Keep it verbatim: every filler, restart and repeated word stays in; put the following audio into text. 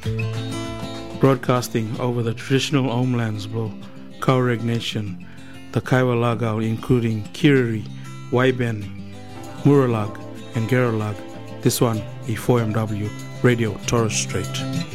Broadcasting over the traditional homelands below Tuareg Nation, the Kaiwa Lagao, including Kiriri, Waiben, Muralag, and Geralag. This one, E four M W Radio Torres Strait.